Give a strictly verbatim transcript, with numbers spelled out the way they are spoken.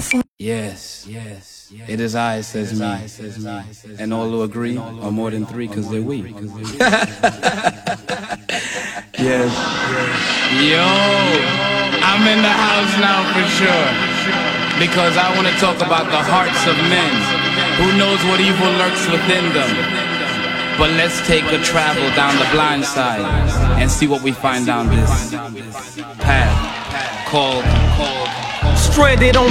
Yes, yes, it is I, says me, and all who agree are more than three, cause they're we. Yes, yo, I'm in the house now for sure, because I want to talk about the hearts of men. Who knows what evil lurks within them? But let's take a travel down the blind side and see what we find down this path called, called, called Stranded on